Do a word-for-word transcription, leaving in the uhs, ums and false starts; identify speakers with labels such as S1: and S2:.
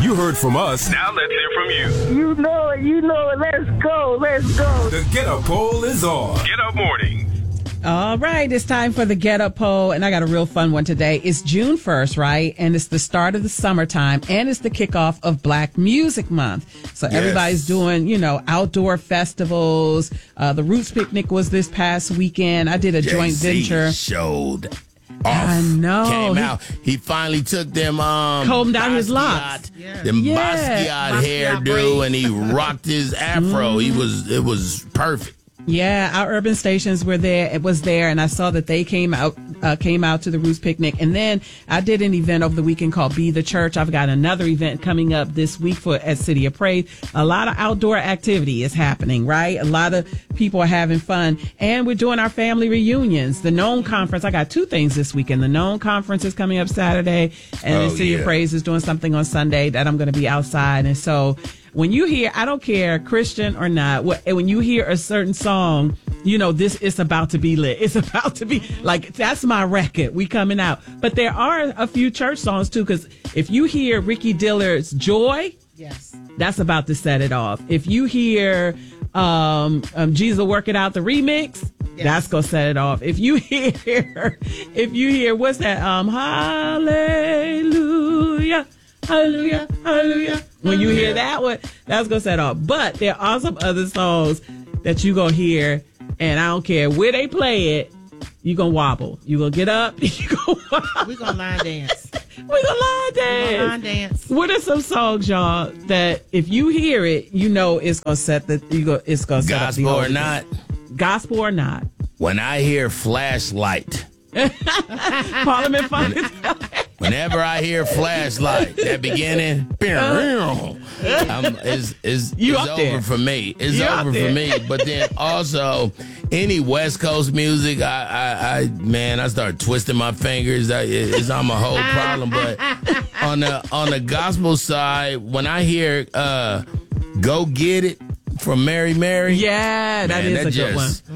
S1: You heard from us. Now let's hear from you.
S2: You know it. You know it. Let's go. Let's go.
S1: The Get Up Poll is on. Get Up Morning.
S3: All right, it's time for the Get Up Poll, and I got a real fun one today. It's June first, right? And it's the start of the summertime, and it's the kickoff of Black Music Month. So yes. Everybody's doing, you know, outdoor festivals. Uh, the Roots Picnic was this past weekend. I did a
S4: Jay-Z
S3: joint venture.
S4: Showed off.
S3: I know.
S4: Came
S3: he,
S4: out. He finally took them um
S3: combed out his locks.
S4: Yeah. Them
S3: yeah.
S4: Basquiat hairdo, and he rocked his afro. Mm. He was it was perfect.
S3: Yeah, our urban stations were there. It was there, and I saw that they came out uh, came out to the Roots Picnic. And then I did an event over the weekend called Be the Church. I've got another event coming up this week for at City of Praise. A lot of outdoor activity is happening, right? A lot of people are having fun, and we're doing our family reunions. The Known Conference. I got two things this weekend. The Known Conference is coming up Saturday, and
S4: oh,
S3: the City
S4: yeah.
S3: of Praise is doing something on Sunday that I'm going to be outside, and so. When you hear, I don't care, Christian or not, when you hear a certain song, you know, this is about to be lit. It's about to be, like, that's my record. We coming out. But there are a few church songs, too, because if you hear Ricky Dillard's Joy, yes, that's about to set it off. If you hear um, um, Jesus Will Work It Out, the remix, yes. That's going to set it off. If you hear, if you hear, what's that? Um, Hallelujah. Hallelujah, hallelujah. When you hear that one, that's going to set off. But there are some other songs that you're going to hear, and I don't care where they play it, you're going to wobble. You're going to get up, you're going to wobble.
S5: We're going to line dance.
S3: We're going to line dance.
S5: We're line dance.
S3: What are some songs, y'all, that if you hear it, you know it's going to set the, you go, it's going to set up the
S4: Gospel or
S3: whole
S4: not?
S3: thing. Gospel or not?
S4: When I hear Flashlight.
S3: Parliament Funkadelic.
S4: Whenever I hear Flashlight, that beginning, um, is is
S3: you
S4: is over
S3: there.
S4: for me. It's
S3: you
S4: over for me. But then also, any West Coast music, I, I, I man, I start twisting my fingers. I, it's on my whole problem. But on the on the gospel side, when I hear uh, "Go Get It" from Mary Mary,
S3: yeah, that
S4: man,
S3: is
S4: that
S3: a
S4: just,
S3: good one.